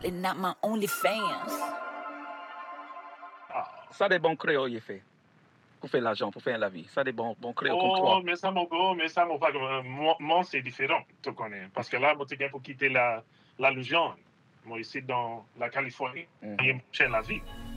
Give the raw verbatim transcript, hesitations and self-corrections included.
and not my only fans. Ah. Ça des bons créoles, il fait. Pour faire l'argent, pour faire la vie. Ça des bons, bons créoles comme Oh, toi. mais ça, mon gars, mais ça, mon pas, euh, moi, moi, c'est différent, tu connais. Parce que là, moi, tu pour quitter la, la Louisiane. Moi, ici, dans la Californie, Mhm. il y a la vie.